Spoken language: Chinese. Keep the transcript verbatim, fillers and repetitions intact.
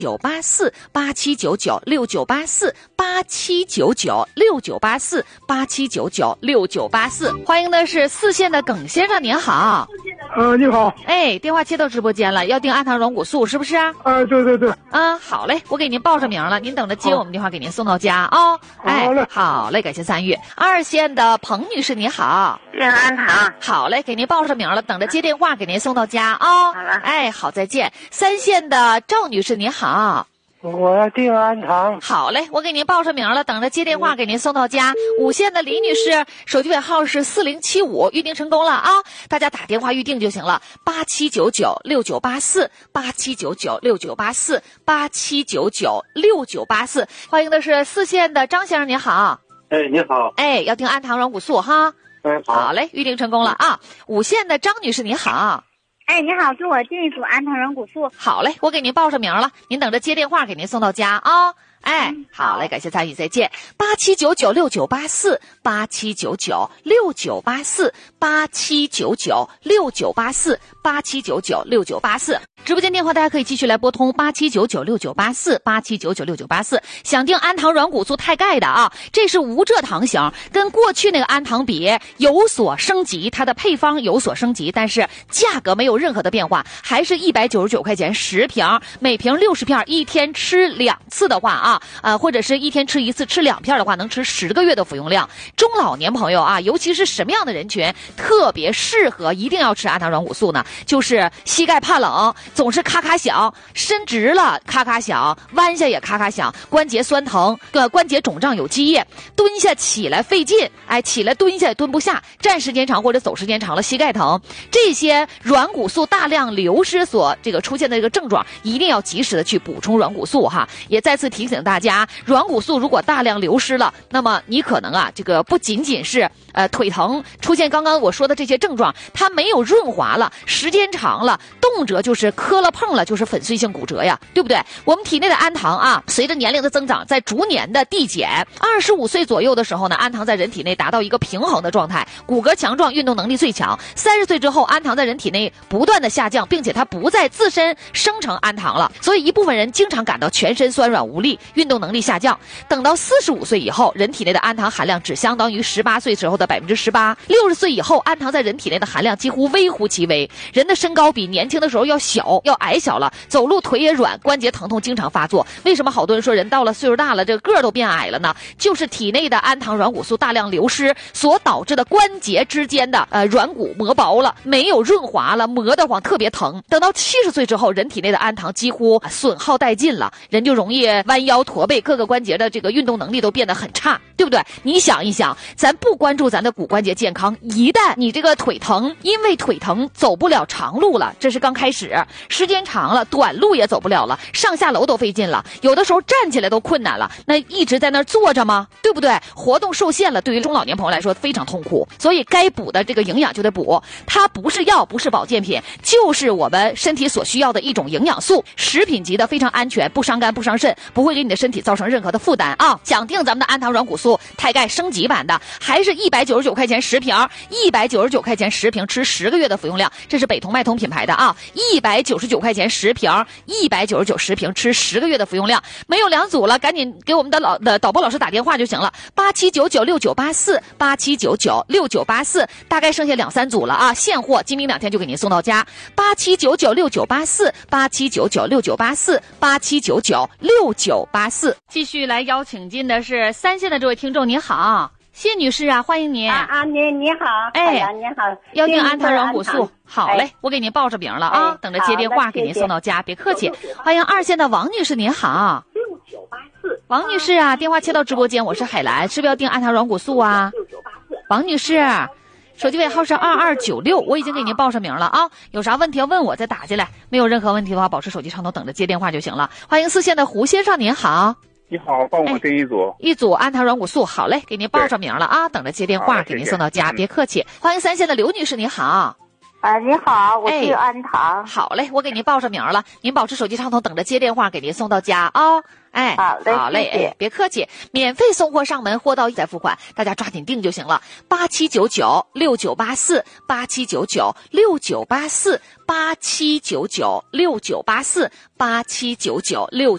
九八四八七九九六九八四八七九九六九八四八七九九六九八四。欢迎的是四线的耿先生，您好。 呃，你好。 哎，电话接到直播间了，要订安糖软骨素是不是啊？ 呃，对对对。 啊，好嘞，我给您报上名了，您等着接我们电话，给您送到家啊。哎， 好嘞， 好嘞，感谢参与。二线的彭女士，您好。 订安糖。 好嘞，给您报上名了，等着接电话，给您送到家啊。 好了。 哎，好，再见。三线的赵女士，您好。 我要订安糖。 好嘞，我给您报上名了，等着接电话，给您送到家。五线的李女士，手机尾号是四零七五，预定成功了啊！大家打电话预定就行了，八七九九六九八四，八七九九六九八四，八七九九六九八四。欢迎的是四线的张先生，您好。 哎，你好。 哎，要订安糖软骨素哈。 哎，好。 好嘞，预定成功了啊！五线的张女士，您好。 哎，你好，给我订一组安糖软骨素。 好嘞，我给您报上名了，您等着接电话，给您送到家啊。哎， 嗯、 好嘞，感谢参与，再见。八七九九六九八四，八七九九六九八四，八七九九六九八四，八七九九六九八四。直播间电话大家可以继续来拨通八七九九六九八四，八七九九六九八四。想订安糖软骨素钛钙的啊，这是无蔗糖型，跟过去那个安糖比有所升级，它的配方有所升级，但是价格没有任何的变化，还是一百九十九块钱十瓶，每瓶六十片，一天吃两次的话啊，呃，或者是一天吃一次，吃两片的话，能吃十个月的服用量。中老年朋友啊，尤其是什么样的人群特别适合一定要吃安糖软骨素呢？就是膝盖怕冷，总是咔咔响，伸直了咔咔响，弯下也咔咔响，关节酸疼，呃，关节肿胀有积液，蹲下起来费劲，哎，起来蹲下也蹲不下，站时间长或者走时间长了膝盖疼，这些软骨素大量流失所这个出现的这个症状，一定要及时的去补充软骨素哈。也再次提醒大家，软骨素如果大量流失了，那么你可能啊，这个不仅仅是呃腿疼，出现刚刚我说的这些症状，它没有润滑了，时间长了，动辄就是磕了碰了，就是粉碎性骨折呀，对不对？我们体内的氨糖啊，随着年龄的增长，在逐年的递减。二十五岁左右的时候呢，氨糖在人体内达到一个平衡的状态，骨骼强壮，运动能力最强。三十岁之后，氨糖在人体内不断的下降，并且它不再自身生成氨糖了，所以一部分人经常感到全身酸软无力，运动能力下降。等到四十五岁以后，人体内的氨糖含量只相当于十八岁时候的百分之十八。六十岁以后，氨糖在人体内的含量几乎微乎其微。人的身高比年轻的时候要小，要矮小了，走路腿也软，关节疼痛经常发作。为什么好多人说人到了岁数大了，这个个儿都变矮了呢？就是体内的氨糖软骨素大量流失所导致的关节之间的呃软骨磨薄了，没有润滑了，磨得慌，特别疼。等到七十岁之后，人体内的氨糖几乎损耗殆尽了，人就容易弯腰驼背，各个关节的这个运动能力都变得很差，对不对？你想一想，咱不关注咱的骨关节健康，一旦你这个腿疼，因为腿疼走不了长路了，这是刚开始，时间长了，短路也走不了了，上下楼都费劲了，有的时候站起来都困难了，那一直在那儿坐着吗？对不对？活动受限了，对于中老年朋友来说非常痛苦，所以该补的这个营养就得补，它不是药，不是保健品，就是我们身体所需要的一种营养素，食品级的，非常安全，不伤肝不伤肾，不会给你的身体造成任何的负担啊！想订咱们的氨糖软骨素钛钙升级版的，还是一百九十九块钱十瓶，一百九十九块钱十瓶，吃十个月的服用量，这是北通脉通品牌的啊，一百九十九块钱十瓶，一百九十九十瓶，吃十个月的服用量。没有两组了，赶紧给我们的老的导播老师打电话就行了，八七九九六九八四，八七九九六九八四，大概剩下两三组了啊，现货，今明两天就给您送到家。八七九九六九八四，八七九九六九八四，八七九九六九八四。继续来邀请进的是三线的这位听众，您好。谢女士啊，欢迎您啊啊，你你好， 哎呀，你好， 要订安糖软骨素，好嘞， 哎、 我给您报上名了啊，哎、等着接电话给您送到家，别客气。欢迎二线的王女士，您好。 六九八四， 王女士啊，电话切到直播间，我是海兰，是不是要订安糖软骨素啊？ 六九八四， 王女士，手机尾号是二二九六，我已经给您报上名了啊，有啥问题要问我再打进来，没有任何问题的话，保持手机畅通，等着接电话就行了。欢迎四线的胡先生，您好。 你好，帮我订一组、哎、 一组安糖软骨素，好嘞，给您报上名了啊，等着接电话给您送到家，别客气。欢迎三线的刘女士，你好。 啊，你好，我哎是安堂。 好嘞，我给您报上名了，您保持手机畅通，等着接电话，给您送到家啊、哎， 好嘞好嘞， 谢谢哎，别客气，免费送货上门，货到再付款，大家抓紧订就行了。八七九九六九八四，八七九九六九八四，八七九九六九八四，八七九九六。